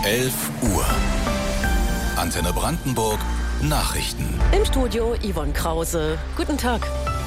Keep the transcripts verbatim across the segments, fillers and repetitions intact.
elf Uhr. Antenne Brandenburg Nachrichten. Im Studio Yvonne Krause. Guten Tag.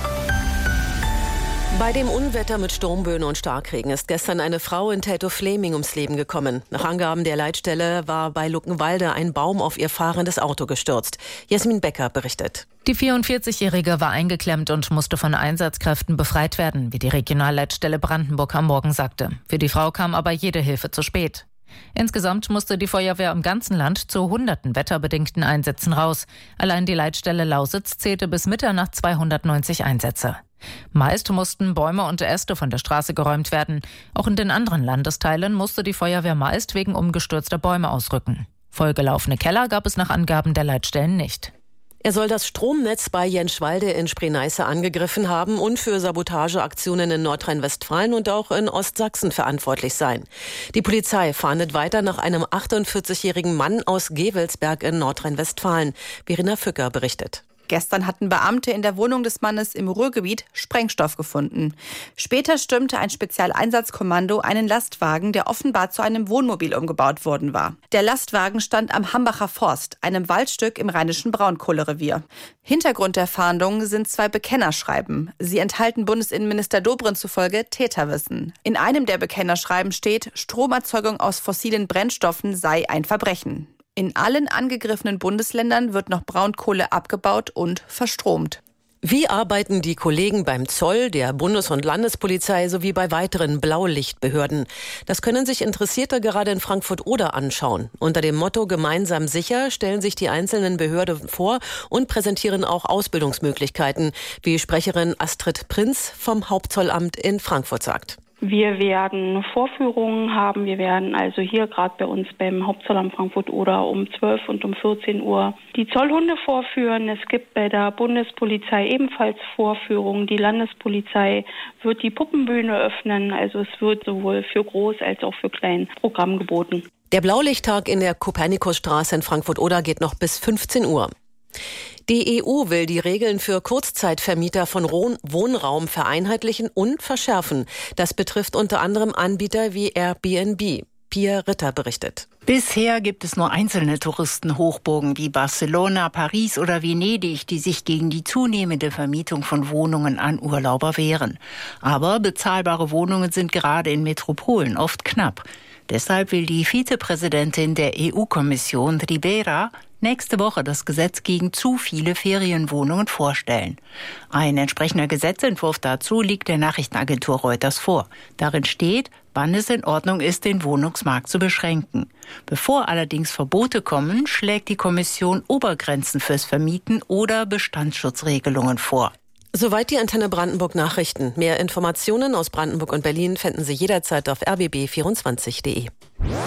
Bei dem Unwetter mit Sturmböen und Starkregen ist gestern eine Frau in Teltow-Fläming ums Leben gekommen. Nach Angaben der Leitstelle war bei Luckenwalde ein Baum auf ihr fahrendes Auto gestürzt. Jasmin Becker berichtet. Die vierundvierzig-Jährige war eingeklemmt und musste von Einsatzkräften befreit werden, wie die Regionalleitstelle Brandenburg am Morgen sagte. Für die Frau kam aber jede Hilfe zu spät. Insgesamt musste die Feuerwehr im ganzen Land zu hunderten wetterbedingten Einsätzen raus. Allein die Leitstelle Lausitz zählte bis Mitternacht zweihundertneunzig Einsätze. Meist mussten Bäume und Äste von der Straße geräumt werden. Auch in den anderen Landesteilen musste die Feuerwehr meist wegen umgestürzter Bäume ausrücken. Vollgelaufene Keller gab es nach Angaben der Leitstellen nicht. Er soll das Stromnetz bei Jenschwalde in Spree-Neiße angegriffen haben und für Sabotageaktionen in Nordrhein-Westfalen und auch in Ostsachsen verantwortlich sein. Die Polizei fahndet weiter nach einem achtundvierzigjährigen Mann aus Gevelsberg in Nordrhein-Westfalen. Verena Fücker berichtet. Gestern hatten Beamte in der Wohnung des Mannes im Ruhrgebiet Sprengstoff gefunden. Später stürmte ein Spezialeinsatzkommando einen Lastwagen, der offenbar zu einem Wohnmobil umgebaut worden war. Der Lastwagen stand am Hambacher Forst, einem Waldstück im rheinischen Braunkohlerevier. Hintergrund der Fahndung sind zwei Bekennerschreiben. Sie enthalten Bundesinnenminister Dobrindt zufolge Täterwissen. In einem der Bekennerschreiben steht, Stromerzeugung aus fossilen Brennstoffen sei ein Verbrechen. In allen angegriffenen Bundesländern wird noch Braunkohle abgebaut und verstromt. Wie arbeiten die Kollegen beim Zoll, der Bundes- und Landespolizei sowie bei weiteren Blaulichtbehörden? Das können sich Interessierte gerade in Frankfurt-Oder anschauen. Unter dem Motto Gemeinsam sicher stellen sich die einzelnen Behörden vor und präsentieren auch Ausbildungsmöglichkeiten, wie Sprecherin Astrid Prinz vom Hauptzollamt in Frankfurt sagt. Wir werden Vorführungen haben. Wir werden also hier gerade bei uns beim Hauptzollamt Frankfurt-Oder um zwölf und um vierzehn Uhr die Zollhunde vorführen. Es gibt bei der Bundespolizei ebenfalls Vorführungen. Die Landespolizei wird die Puppenbühne öffnen. Also es wird sowohl für Groß- als auch für Klein Programm geboten. Der Blaulichttag in der Kopernikusstraße in Frankfurt-Oder geht noch bis fünfzehn Uhr. Die E U will die Regeln für Kurzzeitvermieter von Wohnraum vereinheitlichen und verschärfen. Das betrifft unter anderem Anbieter wie Airbnb. Pia Ritter berichtet. Bisher gibt es nur einzelne Touristenhochburgen wie Barcelona, Paris oder Venedig, die sich gegen die zunehmende Vermietung von Wohnungen an Urlauber wehren. Aber bezahlbare Wohnungen sind gerade in Metropolen oft knapp. Deshalb will die Vizepräsidentin der E U-Kommission, Ribera, nächste Woche das Gesetz gegen zu viele Ferienwohnungen vorstellen. Ein entsprechender Gesetzentwurf dazu liegt der Nachrichtenagentur Reuters vor. Darin steht, wann es in Ordnung ist, den Wohnungsmarkt zu beschränken. Bevor allerdings Verbote kommen, schlägt die Kommission Obergrenzen fürs Vermieten oder Bestandsschutzregelungen vor. Soweit die Antenne Brandenburg Nachrichten. Mehr Informationen aus Brandenburg und Berlin finden Sie jederzeit auf r b b vierundzwanzig punkt de.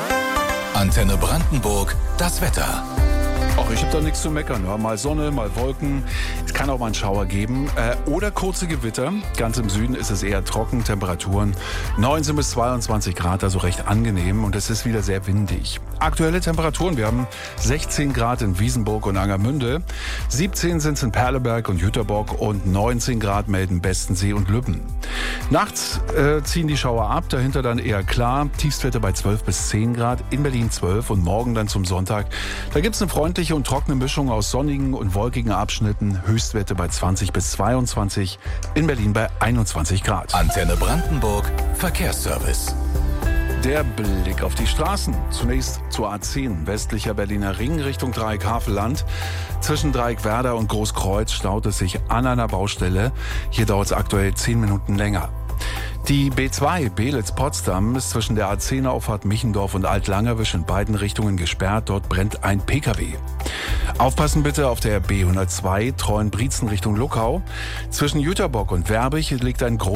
Antenne Brandenburg, das Wetter. Ach, ich habe da nichts zu meckern. Ja, mal Sonne, mal Wolken. Es kann auch mal einen Schauer geben. Äh, oder kurze Gewitter. Ganz im Süden ist es eher trocken. Temperaturen neunzehn bis zweiundzwanzig Grad, also recht angenehm. Und es ist wieder sehr windig. Aktuelle Temperaturen. Wir haben sechzehn Grad in Wiesenburg und Angermünde. siebzehn sind es in Perleberg und Jüterbock. Und neunzehn Grad melden Bestensee und Lübben. Nachts äh, ziehen die Schauer ab. Dahinter dann eher klar. Tiefstwerte bei zwölf bis zehn Grad. In Berlin zwölf. Und morgen dann zum Sonntag. Da gibt es eine freundliche und trockene Mischung aus sonnigen und wolkigen Abschnitten. Höchstwerte bei zwanzig bis zweiundzwanzig. In Berlin bei einundzwanzig Grad. Antenne Brandenburg Verkehrsservice. Der Blick auf die Straßen. Zunächst zur A zehn, westlicher Berliner Ring Richtung Dreieck-Havelland. Zwischen Dreieck-Werder und Großkreuz staut es sich an einer Baustelle. Hier dauert es aktuell zehn Minuten länger. Die B zwei Belitz-Potsdam ist zwischen der A zehn Auffahrt Michendorf und Alt-Langerwisch in beiden Richtungen gesperrt. Dort brennt ein P K W. Aufpassen bitte auf der B hundertzwei Treuen-Brietzen Richtung Luckau. Zwischen Jüterbock und Werbig liegt ein großes